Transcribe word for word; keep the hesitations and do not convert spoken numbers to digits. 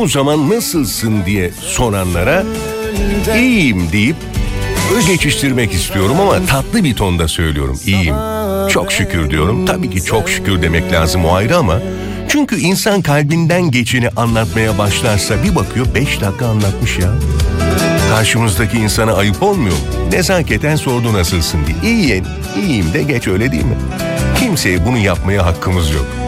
Çoğu zaman nasılsın diye soranlara iyiyim deyip geçiştirmek istiyorum ama tatlı bir tonda söylüyorum. İyiyim, çok şükür diyorum. Tabii ki çok şükür demek lazım, o ayrı ama çünkü insan kalbinden geçeni anlatmaya başlarsa bir bakıyor beş dakika anlatmış ya. Karşımızdaki insana ayıp olmuyor mu? Nezaketen sordu nasılsın diye. İyiyim, iyiyim de geç, öyle değil mi? Kimseye bunu yapmaya hakkımız yok.